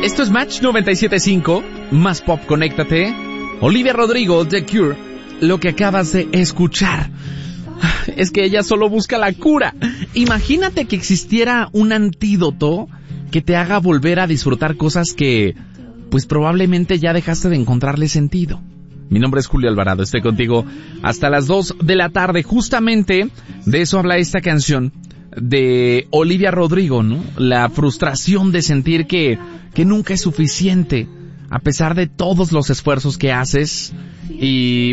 Esto es Match 97.5, más pop, conéctate. Olivia Rodrigo, The Cure, lo que acabas de escuchar. Es que ella solo busca la cura. Imagínate que existiera un antídoto que te haga volver a disfrutar cosas que, pues probablemente ya dejaste de encontrarle sentido. Mi nombre es Julio Alvarado, estoy contigo hasta las 2 de la tarde. Justamente de eso habla esta canción de Olivia Rodrigo, ¿no? La frustración de sentir que nunca es suficiente, a pesar de todos los esfuerzos que haces. Y